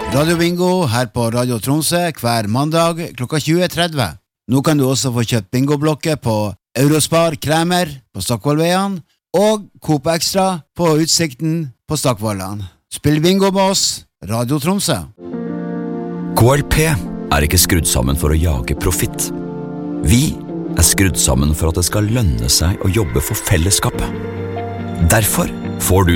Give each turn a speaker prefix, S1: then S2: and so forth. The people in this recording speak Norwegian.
S1: Radio Bingo her på Radio Tromsø hver mandag klokka 20:30. Nå kan du også få kjøpt bingoblokker på Eurospar Kremer på Stockvollveien og Coop Extra på Utsikten på Stockvollan. Spill bingo med oss, Radio Tromsø.
S2: KLP ikke skrudd sammen for å jage profitt. Vi skrudd sammen for at det skal lønne seg å jobbe for fellesskapet. Derfor får du